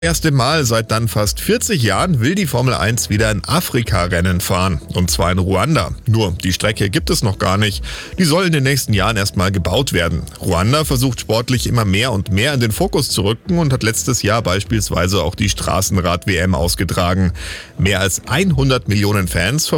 Erste Mal seit dann fast 40 Jahren will die Formel 1 wieder ein Afrika-Rennen fahren. Und zwar in Ruanda. Nur, die Strecke gibt es noch gar nicht. Die soll in den nächsten Jahren erstmal gebaut werden. Ruanda versucht sportlich immer mehr und mehr in den Fokus zu rücken und hat letztes Jahr beispielsweise auch die Straßenrad-WM ausgetragen. Mehr als 100 Millionen Fans